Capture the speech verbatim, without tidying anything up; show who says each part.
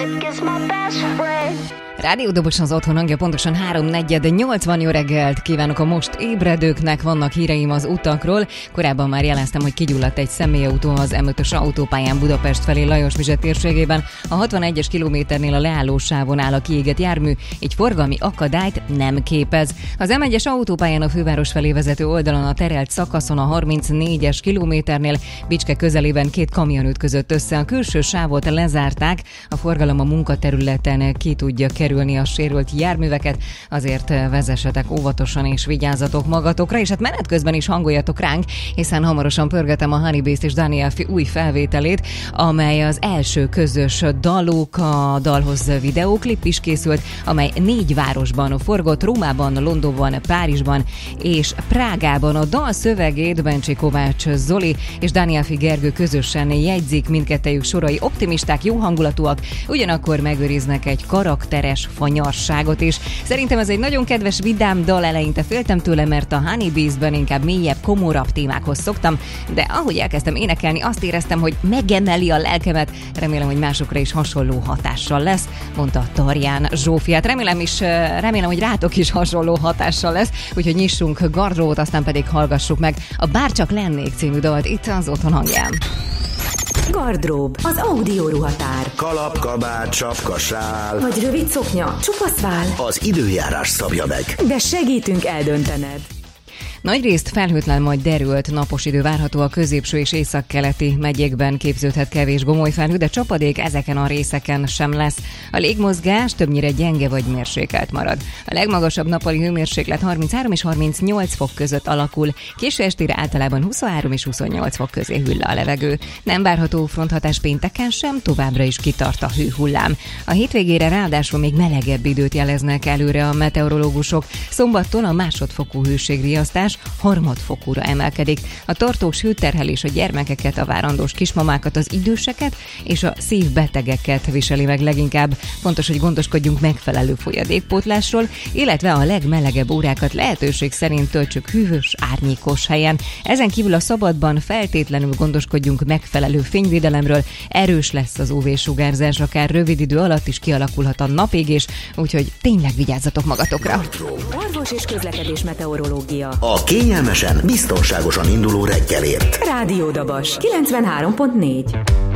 Speaker 1: Rádió Dobos az otthon hangja, pontosan háromnegyed nyolcvan. Jó reggelt kívánok a most ébredőknek, vannak híreim az utakról. Korábban már jeleztem, hogy kigyulladt egy személyautó az em ötös autópályán Budapest felé Lajos-Vizse térségében. A hatvanegyes kilométernél a leállósávon áll a kiégett jármű, így forgalmi akadályt nem képez. Az em egyes autópályán a főváros felé vezető oldalon a terelt szakaszon a harmincnégyes kilométernél Bicske közelében két kamion ütközött össze. A külső sávot lezárták, a forgalom a munkaterületen ki tudja kerülni a sérült járműveket, azért vezessetek óvatosan és vigyázzatok magatokra, és hát menet közben is hangoljatok ránk, hiszen hamarosan pörgetem a Honeybeast és Dani Elfi új felvételét, amely az első közös daluk, a dalhoz videóklip is készült, amely négy városban forgott, Rómában, Londonban, Párizsban és Prágában. A dal szövegét Bencsik Kovács Zoli és Dani Elfi Gergő közösen jegyzik, mindkettejük sorai optimisták, jó hangulatúak, ugyanakkor megőriznek egy karakteres fanyarságot is. Szerintem ez egy nagyon kedves, vidám dal, eleinte féltem tőle, mert a Honeybeastben inkább mélyebb, komorabb témákhoz szoktam, de ahogy elkezdtem énekelni, azt éreztem, hogy megemeli a lelkemet. Remélem, hogy másokra is hasonló hatással lesz, mondta Tarján Zsófiát. Remélem is, remélem, hogy rátok is hasonló hatással lesz, úgyhogy nyissunk gardrót, aztán pedig hallgassuk meg a Bárcsak lennék című dalt itt az otthon hangján.
Speaker 2: Gardrób, az audio ruhatár.
Speaker 3: Kalap, kabát, sapka, sál.
Speaker 2: Vagy rövid szoknya, csupasz vál.
Speaker 3: Az időjárás szabja meg.
Speaker 2: De segítünk eldöntened.
Speaker 1: Nagyrészt felhőtlen, majd derült napos idő várható, a középső és északkeleti megyékben képződhet kevés gomoly felhő, de csapadék ezeken a részeken sem lesz. A légmozgás többnyire gyenge vagy mérsékelt marad. A legmagasabb nappali hőmérséklet harminchárom és harmincnyolc fok között alakul, késő estére általában huszonhárom és huszonnyolc fok közé hűl le a levegő. Nem várható fronthatás pénteken sem, továbbra is kitart a hőhullám. A hétvégére ráadásul még melegebb időt jeleznek előre a meteorológusok. Szombattól a másodfokú hőségriasztás harmadfokúra emelkedik. A tartós hőterhelés a gyermekeket, a várandós kismamákat, az időseket és a szívbetegeket viseli meg leginkább. Fontos, hogy gondoskodjunk megfelelő folyadékpótlásról, illetve a legmelegebb órákat lehetőség szerint töltsük hűvös, árnyékos helyen. Ezen kívül a szabadban feltétlenül gondoskodjunk megfelelő fényvédelemről. Erős lesz az ú vé-sugárzás, akár rövid idő alatt is kialakulhat a napégés, úgyhogy tényleg vigyázzatok magatokra.
Speaker 2: Orvos és közlekedés meteorológia.
Speaker 3: A kényelmesen, biztonságosan induló reggelért.
Speaker 2: Rádió Dobos kilencvenhárom pont négy.